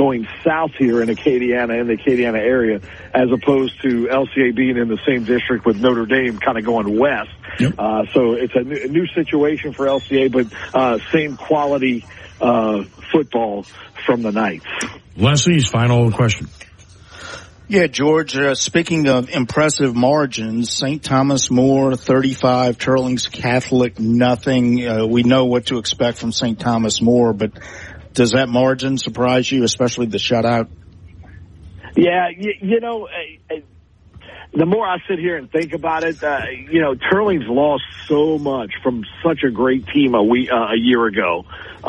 going south here in Acadiana, in the Acadiana area, as opposed to LCA being in the same district with Notre Dame kind of going west. Yep. So it's a new situation for LCA, but same quality football from the Knights. Leslie's final question. Yeah, George, speaking of impressive margins, St. Thomas More, 35, Turlings Catholic, nothing. We know what to expect from St. Thomas More, but does that margin surprise you, especially the shutout? Yeah, you know, the more I sit here and think about it, you know, Turlings lost so much from such a great team a year ago.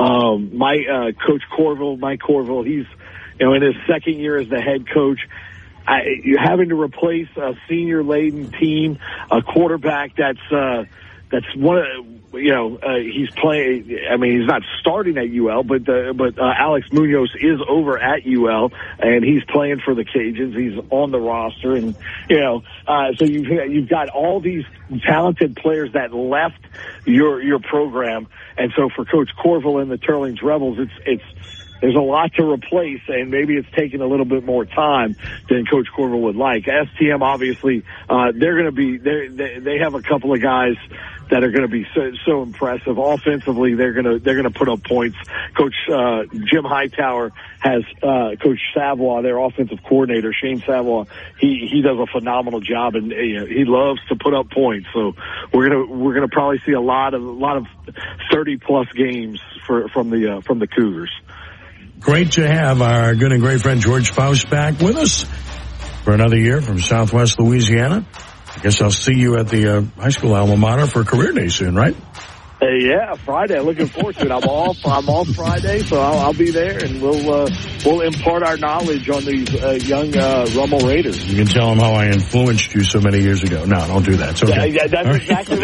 Coach Corville, Mike Corville, he's, you know, in his second year as the head coach. You're having to replace a senior-laden team, a quarterback that's one of, you know, he's playing. I mean, he's not starting at UL, but Alex Munoz is over at UL, and he's playing for the Cajuns. He's on the roster, and you know, so you've got all these talented players that left your program, and so for Coach Corville and the Turlings Rebels, there's a lot to replace, and maybe it's taking a little bit more time than Coach Corville would like. STM, obviously, they have a couple of guys that are going to be so impressive. Offensively, they're going to put up points. Coach Jim Hightower has Coach Savoie, their offensive coordinator, Shane Savoie. He does a phenomenal job, and you know, he loves to put up points. So we're gonna probably see a lot of 30+ games from the Cougars. Great to have our good and great friend George Faust back with us for another year from Southwest Louisiana. I guess I'll see you at the high school alma mater for Career Day soon, right? Yeah, Friday. Looking forward to it. I'm off Friday, so I'll be there, and we'll impart our knowledge on these young Rummel Raiders. You can tell them how I influenced you so many years ago. No, don't do that. It's okay. Yeah, that's exactly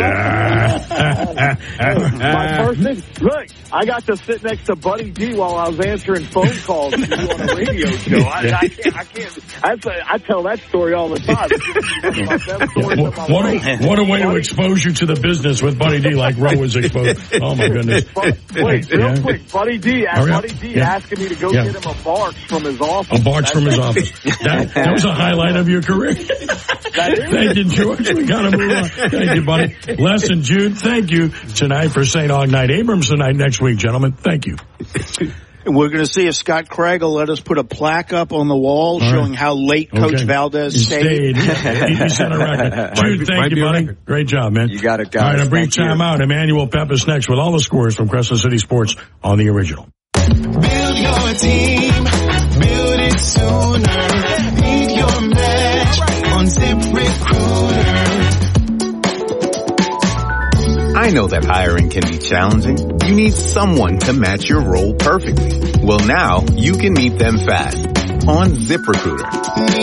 right. My first thing, look, I got to sit next to Buddy D while I was answering phone calls on a radio show. I can't. I tell that story all the time. What a way to expose you to the business with Buddy D, like Roe was exposed. Oh my goodness! Wait, real quick, Buddy D asking me to go get him a Barks from his office. A Barks from his office. That was a highlight of your career. Thank you, George. We got to move on. Thank you, buddy. Les and Jude, thank you tonight for St. Aug night. Abrams tonight next week, gentlemen. Thank you. We're going to see if Scott Craig will let us put a plaque up on the wall showing how late Coach Valdez stayed. He set a record. Jude, thank you, buddy. Great job, man. You got it, guys. All right, a brief time out. Emmanuel Pepis next with all the scores from Crescent City Sports on the original. Build your team. Build it sooner. Beat your match on ZipRecruiter. I know that hiring can be challenging. You need someone to match your role perfectly. Well, now you can meet them fast on ZipRecruiter.